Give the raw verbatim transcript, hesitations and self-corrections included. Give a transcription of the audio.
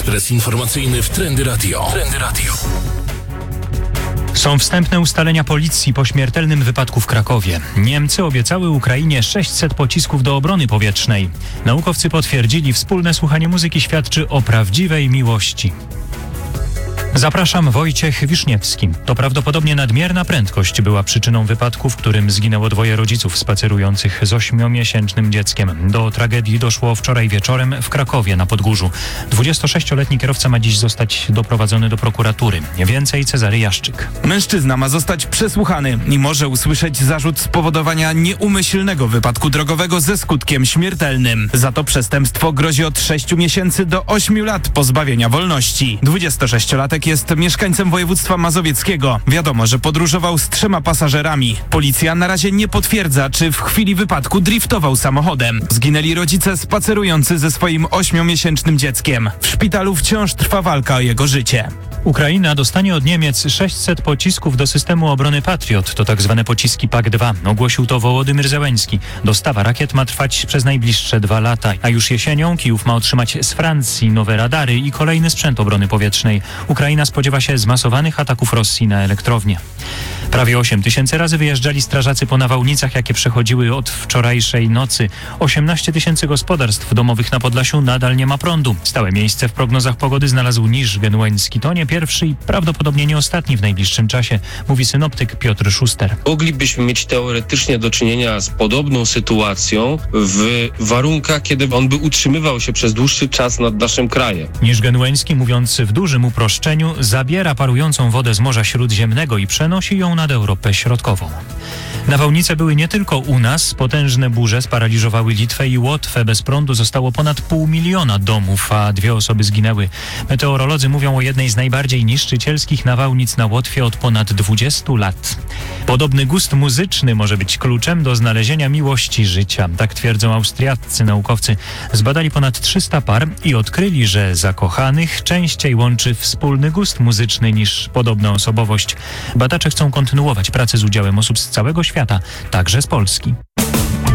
Ekspres informacyjny w Trendy Radio. Trendy Radio. Są wstępne ustalenia policji po śmiertelnym wypadku w Krakowie. Niemcy obiecały Ukrainie sześćset pocisków do obrony powietrznej. Naukowcy potwierdzili, wspólne słuchanie muzyki świadczy o prawdziwej miłości. Zapraszam, Wojciech Wiszniewski. To prawdopodobnie nadmierna prędkość była przyczyną wypadku, w którym zginęło dwoje rodziców spacerujących z ośmiomiesięcznym dzieckiem. Do tragedii doszło wczoraj wieczorem w Krakowie na Podgórzu. dwudziestosześcioletni kierowca ma dziś zostać doprowadzony do prokuratury. Więcej Cezary Jaszczyk. Mężczyzna ma zostać przesłuchany i może usłyszeć zarzut spowodowania nieumyślnego wypadku drogowego ze skutkiem śmiertelnym. Za to przestępstwo grozi od sześciu miesięcy do ośmiu lat pozbawienia wolności. dwudziestosześciolatek jest mieszkańcem województwa mazowieckiego. Wiadomo, że podróżował z trzema pasażerami. Policja na razie nie potwierdza, czy w chwili wypadku driftował samochodem. Zginęli rodzice spacerujący ze swoim ośmiomiesięcznym dzieckiem. W szpitalu wciąż trwa walka o jego życie. Ukraina dostanie od Niemiec sześćset pocisków do systemu obrony Patriot. To tak zwane pociski P A K dwa. Ogłosił to Wołodymyr Zełenski. Dostawa rakiet ma trwać przez najbliższe dwa lata, a już jesienią Kijów ma otrzymać z Francji nowe radary i kolejny sprzęt obrony powietrznej. Ukraina spodziewa się zmasowanych ataków Rosji na elektrownie. Prawie osiem tysięcy razy wyjeżdżali strażacy po nawałnicach, jakie przechodziły od wczorajszej nocy. osiemnaście tysięcy gospodarstw domowych na Podlasiu nadal nie ma prądu. Stałe miejsce w prognozach pogody znalazł Niż Genueński. To nie pierwszy i prawdopodobnie nie ostatni w najbliższym czasie, mówi synoptyk Piotr Szuster. Moglibyśmy mieć teoretycznie do czynienia z podobną sytuacją w warunkach, kiedy on by utrzymywał się przez dłuższy czas nad naszym krajem. Niż Genueński, mówiąc w dużym uproszczeniu, zabiera parującą wodę z Morza Śródziemnego i przenosi ją nad Europę Środkową. Nawałnice były nie tylko u nas. Potężne burze sparaliżowały Litwę i Łotwę. Bez prądu zostało ponad pół miliona domów, a dwie osoby zginęły. Meteorolodzy mówią o jednej z najbardziej niszczycielskich nawałnic na Łotwie od ponad dwudziestu lat. Podobny gust muzyczny może być kluczem do znalezienia miłości życia. Tak twierdzą austriaccy naukowcy. Zbadali ponad trzysta par i odkryli, że zakochanych częściej łączy wspólny gust muzyczny niż podobna osobowość. Badacze chcą kontynuować pracę z udziałem osób z całego świata, także z Polski.